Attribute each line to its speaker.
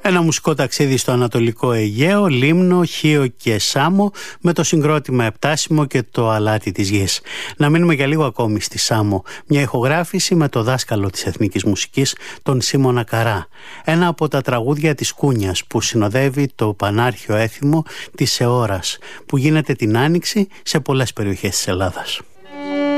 Speaker 1: Ένα μουσικό ταξίδι στο Ανατολικό Αιγαίο, Λίμνο, Χίο και Σάμο, με το συγκρότημα Επτάσιμο και το Αλάτι της Γης. Να μείνουμε για λίγο ακόμη στη Σάμο. Μια ηχογράφηση με το δάσκαλο της εθνικής μουσικής, τον Σίμωνα Καρά. Ένα από τα τραγούδια της Κούνιας που συνοδεύει το πανάρχιο έθιμο της Αιώρας, που γίνεται την Άνοιξη σε πολλές περιοχές της Ελλάδας.